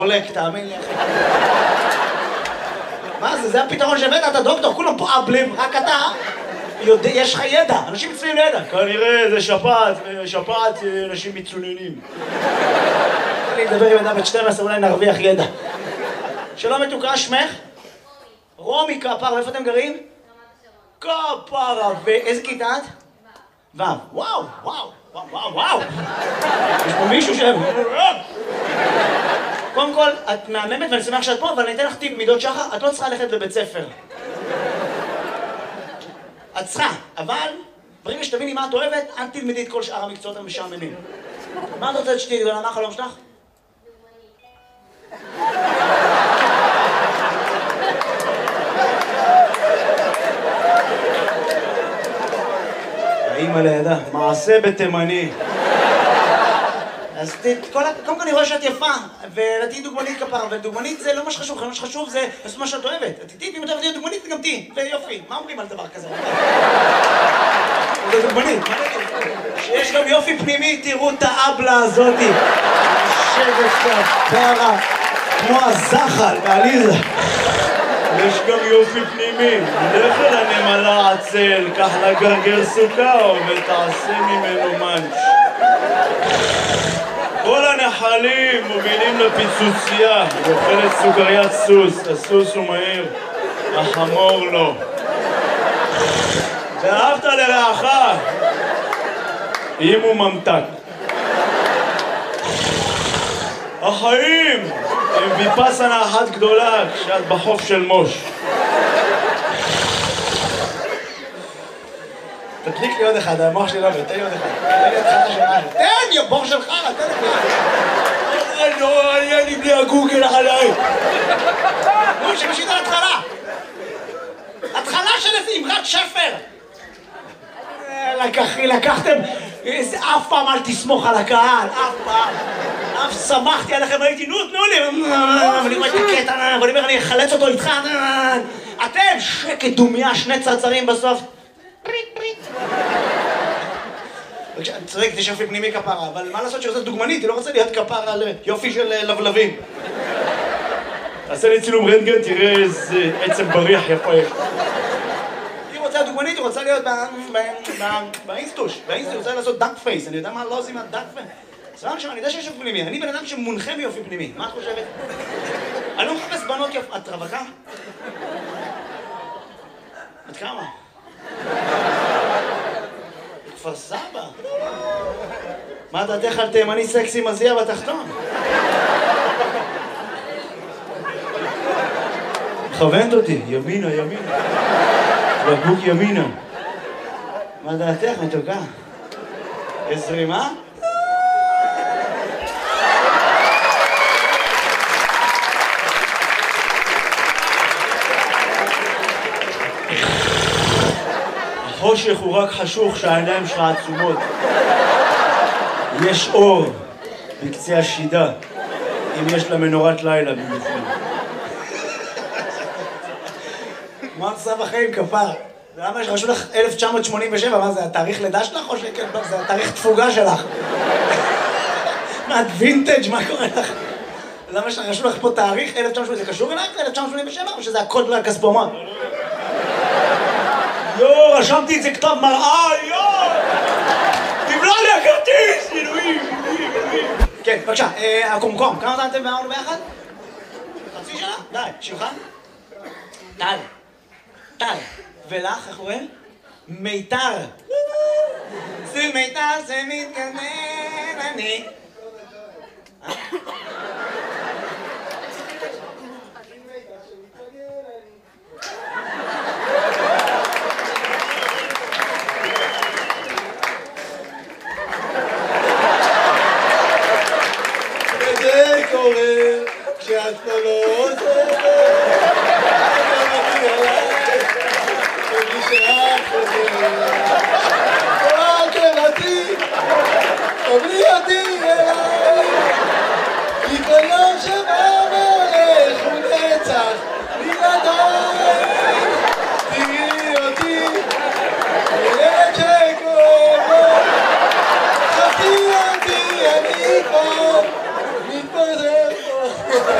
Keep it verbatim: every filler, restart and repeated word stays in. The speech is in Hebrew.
הולק, תאמין לי אחי. מה זה? זה הפתרון שהבאת? אתה דוקטור, כולם פה אבלים, רק אתה יודע, יש לך ידע, אנשים מצויים לידע. כנראה זה שפעת, שפעת אנשים מצוננים. אני אדבר עם ידע בת שתים עשרה, אולי נרוויח ידע. שלום מתוקה, שמך? רומי כפרה, איפה אתם גרים? כפרה, ואיזה כיתה את? ו'. וואו, וואו, וואו, וואו. יש פה מישהו ש... קודם כל, את מהממת ואני שמח שאת פה, אבל אני אתן לך טיפ מידות שחר, את לא צריכה ללכת לבית ספר. את צריכה, אבל ברגע שתביני מה את אוהבת, אל תלמדי את כל שאר המקצועות המשעממים. מה את רוצה שתהיי גדולה? מה החלום שלך? האמא לידה, מעשה בתימני. אז קודם כל אני רואה שאת יפה, ותהיי דוגמנית כפרה, ודוגמנית זה לא מה שחשוב, מה שחשוב זה לעשות מה שאת אוהבת. את איתי, ואם את אוהבת להיות דוגמנית, גם תהיי, ויופי. מה אומרים על דבר כזה? זה דוגמנית. שיש גם יופי פנימי, תראו את האבלה הזאתי. שבט כפרה, כמו הזחל בעליזה. יש גם יופי פנימי. לך אל הנמלה עצל, קח לה גרגר סוכר ותעשה ממנו מנץ'. כל הנחלים מובילים לפיצוצייה, היא אוכלת סוכריית סוס, הסוס הוא מהיר, החמור לא. ואהבת לרעך, אם הוא ממתק. החיים הם ויפאסנה אחת גדולה כשאת בחוף של מוש. תדליק לי עוד אחד, המוח שלי לא עובד, תן לי עוד אחד. תן לי עוד אחד, תן לי, בור שלך, תן לי. לא, אין לי בלי הגוגל עליי. נו, שמשית על התחלה. התחלה של איזה אמרת שפר. לקחי, לקחתם, אף פעם אל תסמוך על הקהל, אף פעם. אף שמחתי עליכם, הייתי, נו, תנו לי. ואני רואה את הקטע, ואני אומר, אני אחלץ אותו איתך. אתם, שקט דומיה, שני צרצרים בסוף. פריט, פריט. אני צודק, יש יופי פנימי כפרה, אבל מה לעשות שעושה דוגמנית? היא לא רוצה להיות כפרה על יופי של לבלבים. תעשה לי צילום רנטגן, תראה איזה עצם בריח יפה יש. היא רוצה דוגמנית, היא רוצה להיות באינסטוש. באינסטוש היא רוצה לעשות דאק פייס. אני יודע מה לא עושים מהדאק פייס. סבבה שם, אני יודע שיש יופי פנימי. אני בן אדם שמונחה מיופי פנימי. מה את חושבת? אני לא מחפש בנות יופי. את רווקה? את כמה? כפר סבא. מה דעתך על תימני סקסי מזיע בתחתון? מכוונת אותי, ימינה, ימינה. בקבוק ימינה. מה דעתך, מתוקה? יש זרימה? החושך הוא רק חשוך שהעיניים שלך עצומות. יש אור בקצה השידה, אם יש לה מנורת לילה במיוחד. מה מצב החיים כפר? למה שרשו לך אלף תשע מאות שמונים ושבע? מה זה, התאריך לידה שלך או שכן? זה התאריך תפוגה שלך. מה, את וינטג'? מה קורה לך? למה שרשו לך פה תאריך אלף תשע מאות שמונים ושבע? זה קשור אלייך ל-אלף תשע מאות שמונים ושבע או שזה הקוד לכספומט? יו, רשמתי את זה כתב מראה, יו! תבלע לי הכרטיס! אלוהים, אלוהים, אלוהים. כן, בבקשה, הקומקום, כמה זמן אתם ואמרנו ביחד? חצי שנה? די, שמך? טל. טל. ולך, איך קוראים? מיתר. זה מיתר, זה מתגנן, אני. כשאת לא לא